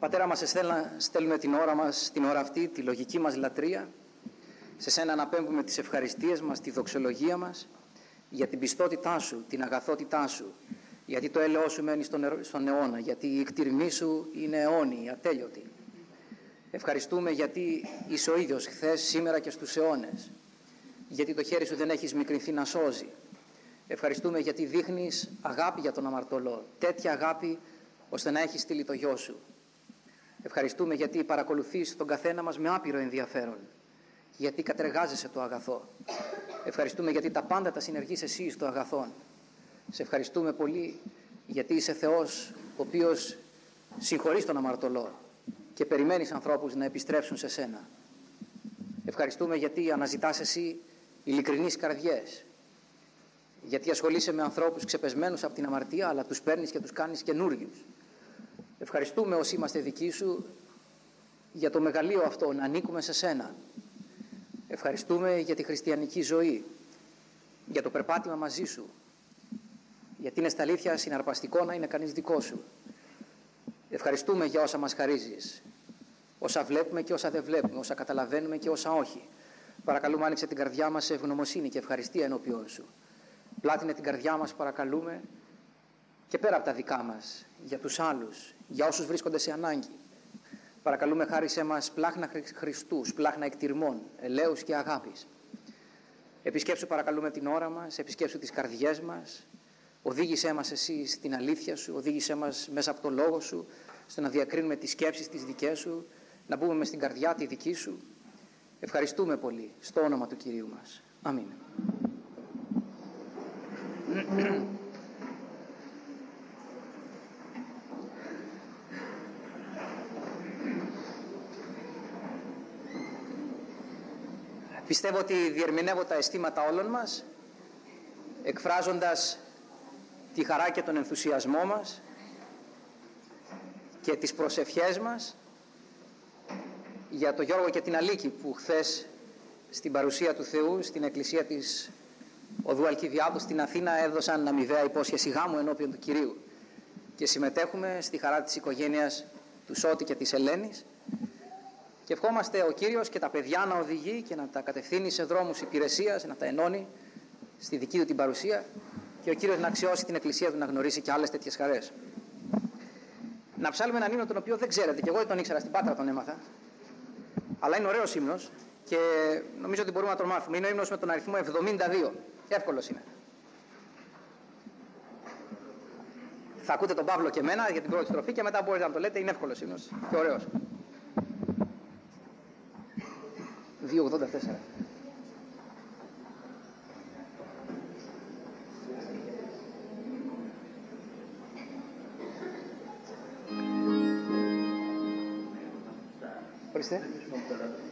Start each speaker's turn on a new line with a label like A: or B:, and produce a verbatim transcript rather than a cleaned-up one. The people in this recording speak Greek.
A: Πατέρα μας, εσένα στέλνουμε την ώρα μας, την ώρα αυτή, τη λογική μας λατρεία. Σε σένα αναπέμπουμε τις ευχαριστίες μας, τη δοξολογία μας, για την πιστότητά σου, την αγαθότητά σου, γιατί το έλεος σου μένει στον, στον αιώνα, γιατί η κτηρμή σου είναι αιώνιη, ατέλειωτη. Ευχαριστούμε γιατί είσαι ο ίδιος χθες, σήμερα και στους αιώνες, γιατί το χέρι σου δεν έχεις μικρυνθεί να σώζει. Ευχαριστούμε γιατί δείχνεις αγάπη για τον αμαρτωλό, τέτοια αγάπη ώστε να έχεις στείλει το γιο σου. Ευχαριστούμε γιατί παρακολουθείς τον καθένα μας με άπειρο ενδιαφέρον, γιατί κατεργάζεσαι το αγαθό. Ευχαριστούμε γιατί τα πάντα τα συνεργείς εσύ στο αγαθόν. Σε ευχαριστούμε πολύ γιατί είσαι Θεός ο οποίος συγχωρείς τον αμαρτωλό και περιμένεις ανθρώπους να επιστρέψουν σε σένα. Ευχαριστούμε γιατί αναζητάς εσύ ειλικρινείς καρδιές, γιατί ασχολείσαι με ανθρώπους ξεπεσμένους από την αμαρτία, αλλά τους παίρνεις και τους κάνεις καινούριους. Ευχαριστούμε όσοι είμαστε δικοί σου για το μεγαλείο αυτό, να ανήκουμε σε σένα. Ευχαριστούμε για τη χριστιανική ζωή, για το περπάτημα μαζί σου, γιατί είναι στα αλήθεια συναρπαστικό να είναι κανείς δικό σου. Ευχαριστούμε για όσα μας χαρίζεις, όσα βλέπουμε και όσα δεν βλέπουμε, όσα καταλαβαίνουμε και όσα όχι. Παρακαλούμε, άνοιξε την καρδιά μας σε ευγνωμοσύνη και ευχαριστία ενώπιόν σου. Πλάτινε την καρδιά μας, παρακαλούμε, και πέρα από τα δικά μας, για τους άλλους, για όσους βρίσκονται σε ανάγκη. Παρακαλούμε, χάρισέ μας πλάχνα Χριστού, πλάχνα εκτιρμών, ελέους και αγάπης. Επισκέψου, παρακαλούμε, την ώρα μας, επισκέψου τις καρδιές μας, οδήγησέ μας εσύ στην αλήθεια σου, οδήγησέ μας μέσα από το λόγο σου, ώστε να διακρίνουμε τις σκέψεις τις δικές σου, να μπούμε μες στην καρδιά τη δική σου. Ευχαριστούμε πολύ, στο όνομα του Κυρίου μας. Αμήν. Πιστεύω ότι διερμηνεύω τα αισθήματα όλων μας, εκφράζοντας τη χαρά και τον ενθουσιασμό μας και τις προσευχές μας για τον Γιώργο και την Αλίκη, που χθες στην παρουσία του Θεού στην εκκλησία της Οδού Αλκιδιάδου στην Αθήνα έδωσαν αμοιβαία υπόσχεση γάμου ενώπιον του Κυρίου, και συμμετέχουμε στη χαρά της οικογένειας του Σώτη και της Ελένης, και ευχόμαστε ο Κύριος και τα παιδιά να οδηγεί και να τα κατευθύνει σε δρόμους υπηρεσίας, να τα ενώνει στη δική του την παρουσία, και ο Κύριος να αξιώσει την εκκλησία του να γνωρίσει και άλλες τέτοιες χαρές. Να ψάλουμε έναν ύμνο τον οποίο δεν ξέρετε, και εγώ δεν τον ήξερα, στην Πάτρα τον έμαθα, αλλά είναι ωραίος ύμνος και νομίζω ότι μπορούμε να τον μάθουμε. Είναι ο ύμνος με τον αριθμό εβδομήντα δύο. Εύκολος είναι. Θα ακούτε τον Παύλο και εμένα για την πρώτη στροφή και μετά μπορείτε να το λέτε. Είναι εύκολος ύμνος και ωραίος. δύο ογδόντα τέσσερα. Ορίστε.